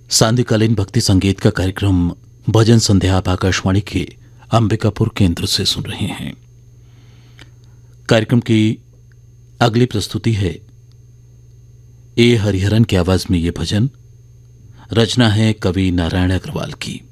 सांध्यकालीन भक्ति संगीत का कार्यक्रम भजन संध्या आप आकाशवाणी के अंबिकापुर केंद्र से सुन रहे हैं। कार्यक्रम की अगली प्रस्तुति है ए हरिहरन की आवाज में ये भजन। रचना है कवि नारायण अग्रवाल की।